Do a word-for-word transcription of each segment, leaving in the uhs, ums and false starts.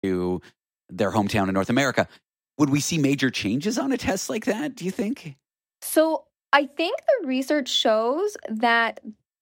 to their hometown in North America. Would we see major changes on a test like that, do you think? So I think the research shows that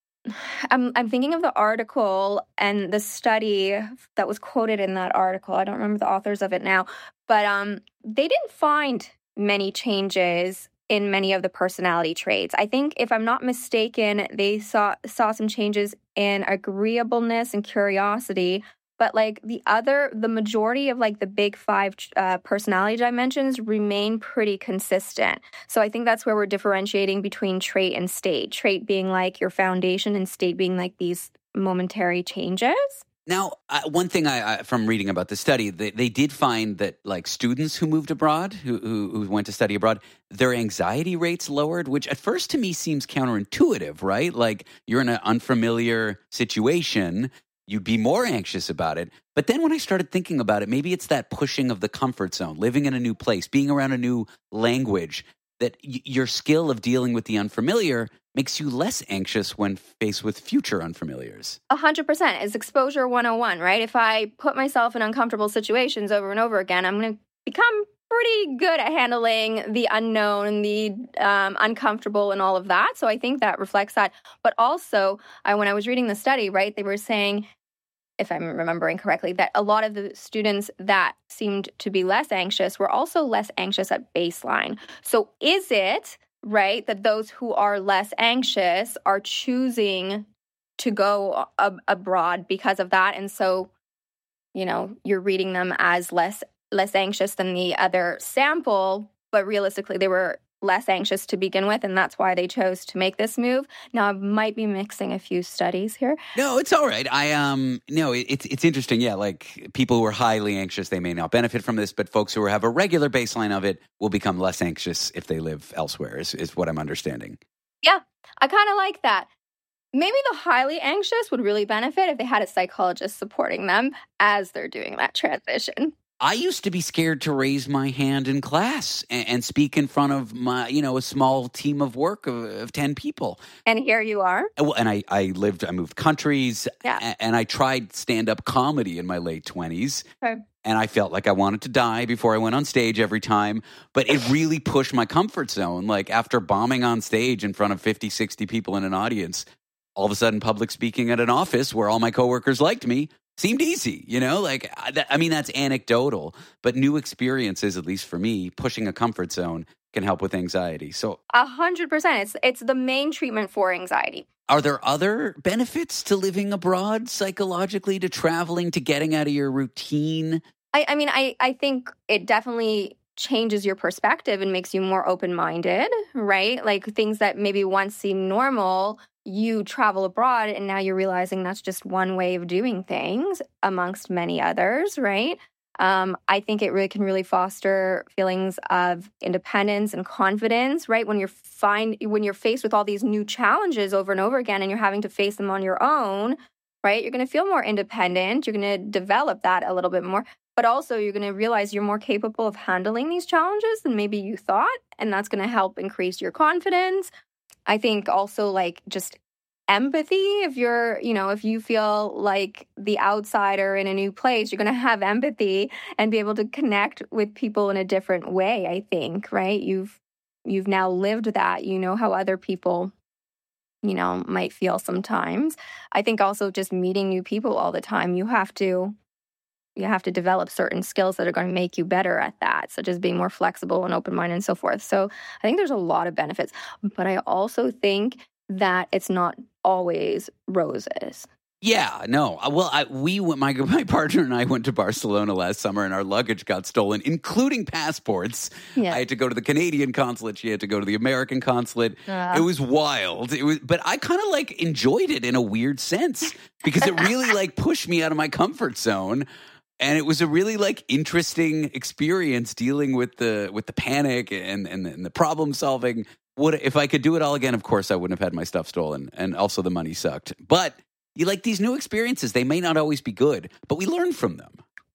I'm, I'm thinking of the article and the study that was quoted in that article. I don't remember the authors of it now, but um, they didn't find many changes in many of the personality traits. I think, if I'm not mistaken, they saw saw some changes in agreeableness and curiosity. But like the other, the majority of like the big five uh, personality dimensions remain pretty consistent. So I think that's where we're differentiating between trait and state. Trait being like your foundation and state being like these momentary changes. Now, uh, one thing I, I from reading about the study, they, they did find that like students who moved abroad, who, who who went to study abroad, their anxiety rates lowered, which at first to me seems counterintuitive, right? Like you're in an unfamiliar situation, you'd be more anxious about it. But then when I started thinking about it, maybe it's that pushing of the comfort zone, living in a new place, being around a new language, that y- your skill of dealing with the unfamiliar makes you less anxious when faced with future unfamiliars. A hundred percent. It's exposure one oh one, right? If I put myself in uncomfortable situations over and over again, I'm going to become pretty good at handling the unknown and the um, uncomfortable and all of that. So I think that reflects that. But also, I, when I was reading the study, right, they were saying, if I'm remembering correctly, that a lot of the students that seemed to be less anxious were also less anxious at baseline. So is it, right, that those who are less anxious are choosing to go ab- abroad because of that? And so, you know, you're reading them as less less anxious than the other sample, but realistically they were less anxious to begin with, and that's why they chose to make this move. Now, I might be mixing a few studies here. No, it's all right. I um no, it, it's it's interesting. Yeah, like people who are highly anxious, they may not benefit from this, but folks who have a regular baseline of it will become less anxious if they live elsewhere. Is is what I'm understanding. Yeah, I kind of like that. Maybe the highly anxious would really benefit if they had a psychologist supporting them as they're doing that transition. I used to be scared to raise my hand in class and, and speak in front of my, you know, a small team of work of, of ten people. And here you are. Well, and I, I lived, I moved countries, yeah. and, and I tried stand-up comedy in my late twenties. Okay. And I felt like I wanted to die before I went on stage every time. But it really pushed my comfort zone. Like after bombing on stage in front of fifty, sixty people in an audience, all of a sudden public speaking at an office where all my coworkers liked me seemed easy, you know, like, I mean, that's anecdotal, but new experiences, at least for me, pushing a comfort zone can help with anxiety. So a hundred percent. It's, it's the main treatment for anxiety. Are there other benefits to living abroad psychologically, to traveling, to getting out of your routine? I, I mean, I, I think it definitely changes your perspective and makes you more open-minded, right? Like things that maybe once seemed normal, you travel abroad and now you're realizing that's just one way of doing things amongst many others, right? Um, I think it really can really foster feelings of independence and confidence, right? When you're find when you're faced with all these new challenges over and over again and you're having to face them on your own, right? You're going to feel more independent. You're going to develop that a little bit more. But also you're going to realize you're more capable of handling these challenges than maybe you thought. And that's going to help increase your confidence. I think also like just empathy. If you're, you know, if you feel like the outsider in a new place, you're going to have empathy and be able to connect with people in a different way, I think, right? You've, you've now lived that, you know how other people, you know, might feel sometimes. I think also just meeting new people all the time, you have to, you have to develop certain skills that are going to make you better at that, such as being more flexible and open-minded and so forth. So I think there's a lot of benefits, but I also think that it's not always roses. Yeah, no. Well, I, we went, my my partner and I went to Barcelona last summer, and our luggage got stolen, including passports. Yeah. I had to go to the Canadian consulate. She had to go to the American consulate. Uh. It was wild. It was, but I kind of like enjoyed it in a weird sense because it really like pushed me out of my comfort zone. And it was a really like interesting experience dealing with the with the panic and and, and the problem solving. Would if I could do it all again? Of course, I wouldn't have had my stuff stolen, and also the money sucked. But you like these new experiences; they may not always be good, but we learn from them.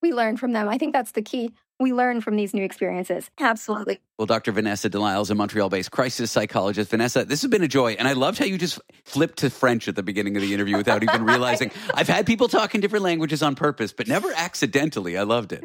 we learn from them. I think that's the key. We learn from these new experiences. Absolutely. Well, Doctor Vanessa Delisle is a Montreal-based crisis psychologist. Vanessa, this has been a joy. And I loved how you just flipped to French at the beginning of the interview without even realizing. I've had people talk in different languages on purpose, but never accidentally. I loved it.